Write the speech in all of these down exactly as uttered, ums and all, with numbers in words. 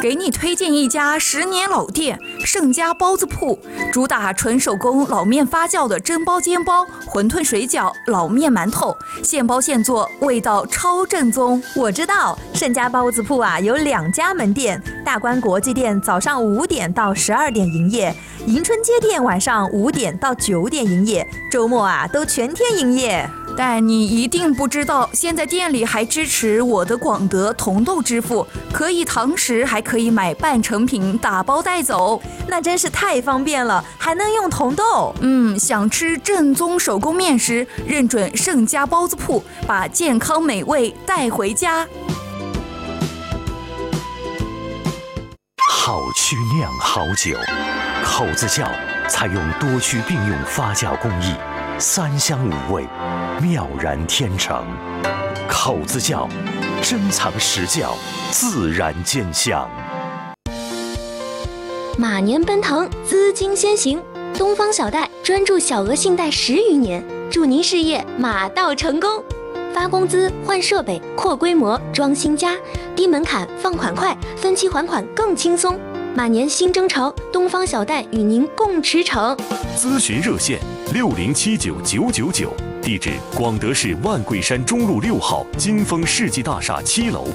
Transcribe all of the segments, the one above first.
给你推荐一家十年老店盛家包子铺，主打纯手工老面发酵的蒸包、煎包、馄饨、水饺、老面、馒头，现包现做，味道超正宗。 我知道盛家包子铺啊有两家门店，大观国际店早上五点到十二点营业，迎春街店晚上五点到九点营业，周末啊都全天营业。 但你一定不知道，现在店里还支持我的广德同豆支付，可以堂食，还可以买半成品打包带走， 那真是太方便了，还能用同豆。 嗯，想吃正宗手工面食，认准盛家包子铺，把健康美味带回家。 好曲酿好酒，口子窖采用多区并用发酵工艺，三香五味，妙然天成。口子窖，珍藏实窖，自然见香。 马年奔腾，资金先行，东方小贷专注小额信贷十余年，祝您事业马到成功。发工资、换设备、扩规模、装新家，低门槛、放款快，分期还款更轻松。马年新征潮，东方小贷与您共驰骋。 咨询热线六零七九九九九，地址广德市万桂山中路六号金丰世纪大厦七楼。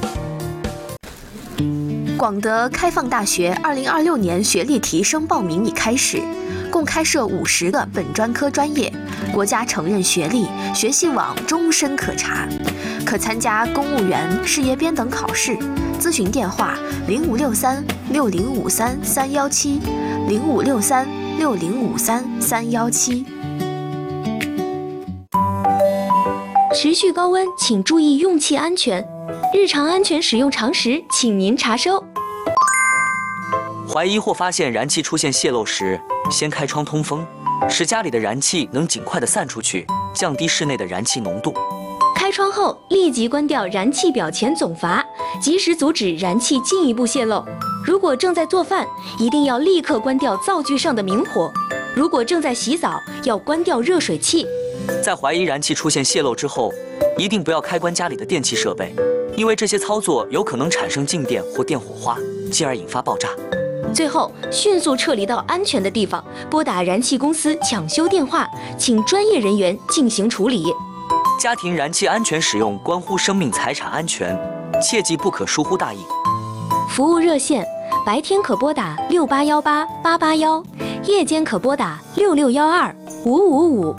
广德开放大学二零二六年学历提升报名已开始，共开设五十个本专科专业，国家承认学历，学习网终身可查，可参加公务员、事业编等考试。咨询电话零五六三六零五三三幺七零五六三六零五三三幺七。 持续高温，请注意用气安全。日常安全使用常识，请您查收。 怀疑或发现燃气出现泄漏时，先开窗通风，使家里的燃气能尽快的散出去，降低室内的燃气浓度。 开窗后立即关掉燃气表前总阀，及时阻止燃气进一步泄漏。如果正在做饭，一定要立刻关掉灶具上的明火；如果正在洗澡，要关掉热水器。 在怀疑燃气出现泄漏之后，一定不要开关家里的电器设备，因为这些操作有可能产生静电或电火花，进而引发爆炸。 最后，迅速撤离到安全的地方，拨打燃气公司抢修电话，请专业人员进行处理。 家庭燃气安全使用关乎生命财产安全，切记不可疏忽大意。 服务热线：白天可拨打六八幺八八八幺，夜间可拨打六六幺二五五五。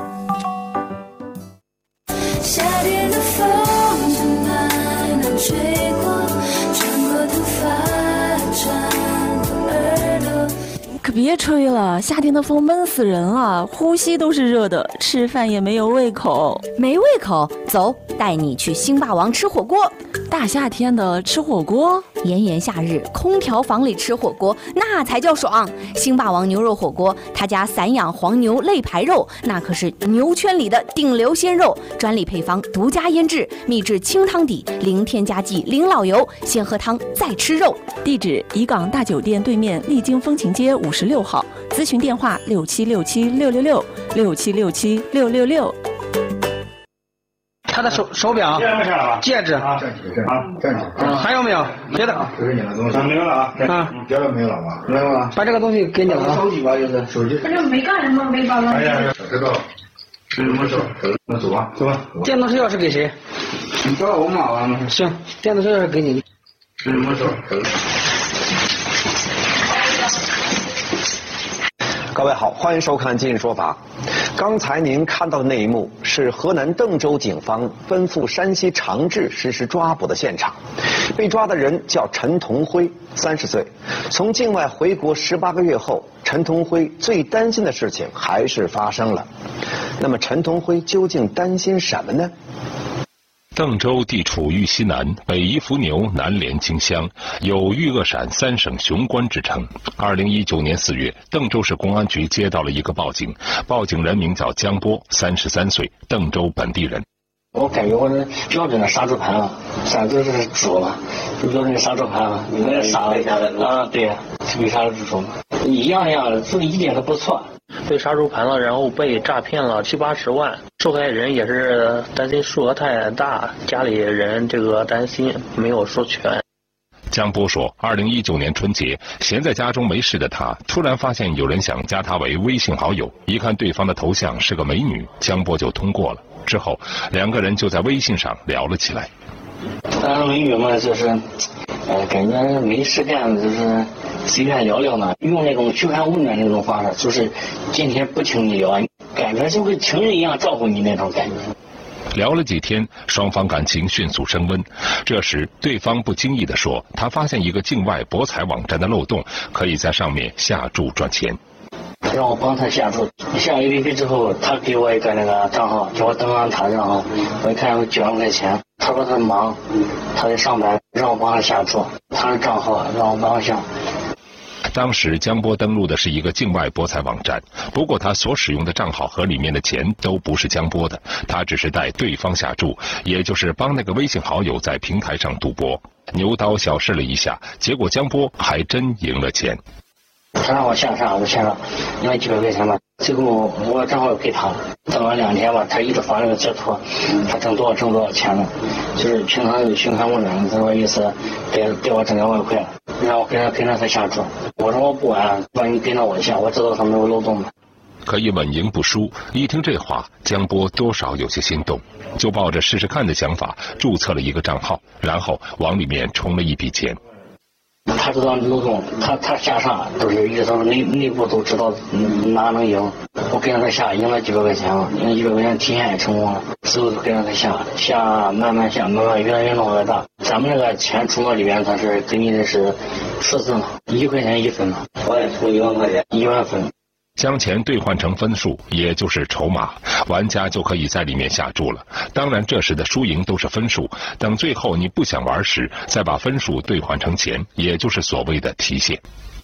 夏天的风从海南吹过，穿过头发，穿过耳朵。 可别吹了，夏天的风闷死人了，呼吸都是热的，吃饭也没有胃口。 没胃口？走，带你去星霸王吃火锅。 大夏天的吃火锅， 炎炎夏日，空调房里吃火锅那才叫爽。星霸王牛肉火锅，他家散养黄牛肋排肉，那可是牛圈里的顶流鲜肉，专利配方，独家腌制，秘制清汤底，零添加剂，零老油，先喝汤再吃肉。 地址：怡港大酒店对面丽晶风情街五十六号，咨询电话六七六七六六六六七六七六六六。 他的手手表、戒指啊，嗯，还有没有别的？ 这是你的东西，没有了啊，啊，别的没有了吧？没有了。 把这个东西给你了。 手机吧，就是手机。 反正没干什么，没把它。 哎呀，知道了。什么事？那走吧，走吧。 电动车钥匙给谁？ 你找我妈吧。 行，电动车钥匙给你。 什么事？ 各位好，欢迎收看《今日说法》。刚才您看到的那一幕是河南邓州警方奔赴山西长治实施抓捕的现场。被抓的人叫陈同辉，三十岁。从境外回国十八个月后，陈同辉最担心的事情还是发生了。那么陈同辉究竟担心什么呢？ 邓州地处豫西南，北依伏牛，南连荆襄，有豫鄂陕三省雄关之称。二零一九年四月，邓州市公安局接到了一个报警，报警人名叫江波，三十三岁，邓州本地人。 我感觉我这标准的杀猪盘了，杀猪是猪嘛，标准的杀猪盘了，你那杀了啊，对呀，被杀了猪手嘛，一样样的，这一点都不错。 被杀猪盘了，然后被诈骗了七八十万，受害人也是担心数额太大，家里人这个担心没有说全。 江波说，二零一九年春节，闲在家中没事的他，突然发现有人想加他为微信好友，一看对方的头像是个美女，江波就通过了。之后，两个人就在微信上聊了起来。 当然美女嘛，就是，呃，感觉没事干，就是随便聊聊嘛，用那种嘘寒问暖那种方式，就是今天不请你聊，感觉就跟情人一样照顾你那种感觉。 聊了几天，双方感情迅速升温。这时，对方不经意地说，他发现一个境外博彩网站的漏洞，可以在上面下注赚钱。 让我帮他下注，下 A P P 之后，他给我一个那个账号，叫我登上他的账号，我一看有几万块钱。他说他忙，他在上班，让我帮他下注，他的账号让我帮他下。 当时江波登录的是一个境外博彩网站，不过他所使用的账号和里面的钱都不是江波的，他只是带对方下注，也就是帮那个微信好友在平台上赌博。牛刀小试了一下，结果江波还真赢了钱。 他让我下上，我下上，因为几百块钱嘛。最后我账号给他，等了两天吧，他一直发那个截图，他挣多少挣多少钱了，就是平常有嘘寒问暖，这个意思，给给我挣两万块，让我跟着跟着他下注。我说我不玩，让你跟着我下，我知道他没有漏洞的。 可以稳赢不输。一听这话，江波多少有些心动，就抱着试试看的想法注册了一个账号，然后往里面充了一笔钱。 他知道漏洞，他他下上都是一直都内内部都知道哪能赢。我跟着他下，赢了几百块钱了，赢了几百块钱提现也成功了。之后就跟着他下，下慢慢下，慢慢越来越弄越大。咱们那个钱充到里边，它是给你的是数字嘛，一块钱一分嘛。我也充一万块钱，一万分。 将钱兑换成分数，也就是筹码，玩家就可以在里面下注了。当然，这时的输赢都是分数，等最后你不想玩时，再把分数兑换成钱，也就是所谓的提现。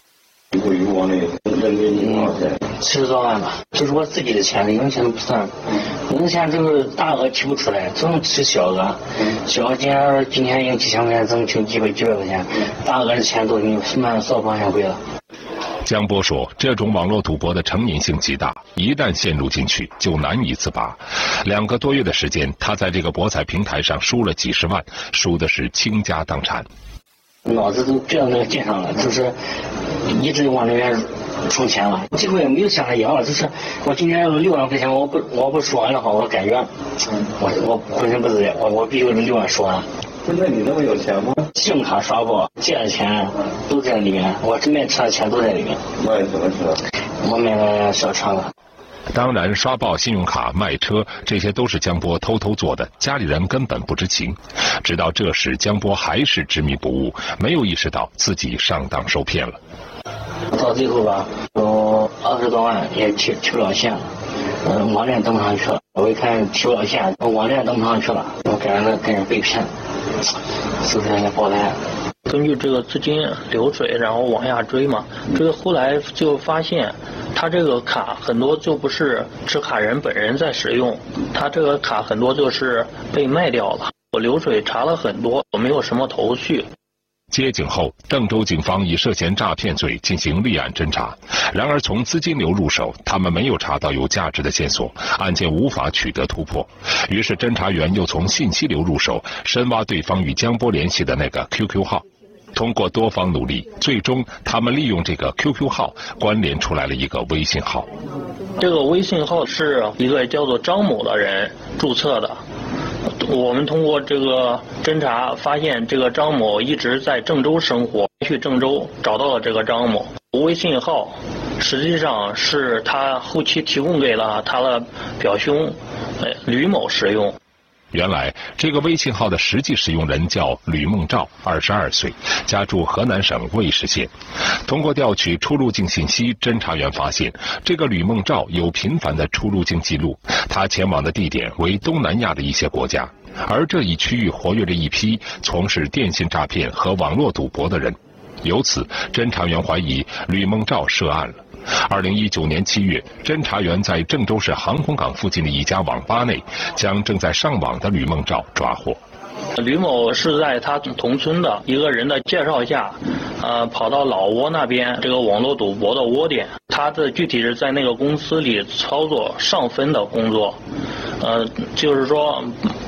七十多万吧，就是我自己的钱，零用钱都不算，零用钱就是大额提不出来，总提小额。小额今天今天赢几千块钱，总提几百几百块钱，大额的钱都给你慢慢扫保险柜了。 江波说，这种网络赌博的成瘾性极大，一旦陷入进去就难以自拔。两个多月的时间，他在这个博彩平台上输了几十万，输的是倾家荡产。 脑子都这样那个劲上了，就是一直往那边充钱了，几乎也没有想着赢了。就是我今天有六万块钱，我不我不输完的话，我感觉我我浑身不自在，我我必须有六万输完。 现在你那么有钱吗？ 信用卡刷爆，借的钱都在里面，我这边吃的钱都在里面。 卖什么车？ 我买了小车了。 当然，刷爆信用卡、卖车，这些都是江波偷偷做的，家里人根本不知情。直到这时，江波还是执迷不悟，没有意识到自己上当受骗了。 到最后吧，有二十多万也提提不了现了，呃，网恋登不上去了。我一看提不了现，网恋登不上去了，我感觉跟人被骗，是不是也爆单？ 根据这个资金流水，然后往下追嘛，这个后来就发现，他这个卡很多就不是持卡人本人在使用，他这个卡很多就是被卖掉了。我流水查了很多，我没有什么头绪。 接警后，邓州警方以涉嫌诈骗罪进行立案侦查。然而，从资金流入手，他们没有查到有价值的线索，案件无法取得突破。于是，侦查员又从信息流入手，深挖对方与江波联系的那个 Q Q 号。通过多方努力，最终他们利用这个 Q Q 号关联出来了一个微信号。 这个微信号是一个叫做张某的人注册的。我们通过这个侦查发现，这个张某一直在郑州生活，去郑州找到了这个张某。微信号实际上是他后期提供给了他的表兄呃吕某使用。 原来，这个微信号的实际使用人叫吕梦照，二十二岁，家住河南省魏氏县。通过调取出入境信息，侦查员发现，这个吕梦照有频繁的出入境记录，他前往的地点为东南亚的一些国家，而这一区域活跃着一批从事电信诈骗和网络赌博的人。由此，侦查员怀疑吕梦照涉案了。二零一九年七月，侦查员在郑州市航空港附近的一家网吧内，将正在上网的吕梦照抓获。 吕某是在他同村的一个人的介绍下，呃，跑到老挝那边这个网络赌博的窝点。他的具体是在那个公司里操作上分的工作，呃，就是说